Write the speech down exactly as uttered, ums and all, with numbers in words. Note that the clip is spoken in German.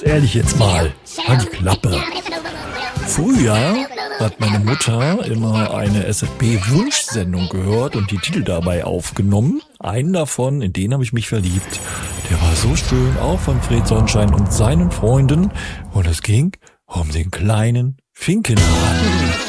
Ehrlich jetzt mal, halt die Klappe. Früher hat meine Mutter immer eine S F B-Wunschsendung gehört und die Titel dabei aufgenommen. Einen davon, in den habe ich mich verliebt. Der war so schön, auch von Fred Sonnenschein und seinen Freunden. Und es ging um den kleinen Finkenhahn.